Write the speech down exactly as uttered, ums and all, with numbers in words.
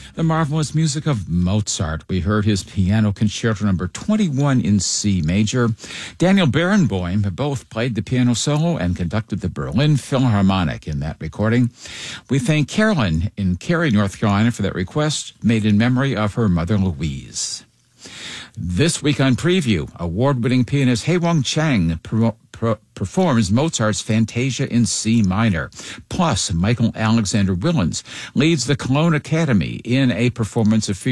The marvelous music of Mozart. We heard his Piano Concerto number twenty-one in C major. Daniel Barenboim both played the piano solo and conducted the Berlin Philharmonic in that recording. We thank Carolyn in Cary, North Carolina for that request, made in memory of her mother Louise. This week on Preview, award-winning pianist Haewon Chang pro- pro- performs Mozart's Fantasia in C minor. Plus, Michael Alexander Willens leads the Cologne Academy in a performance of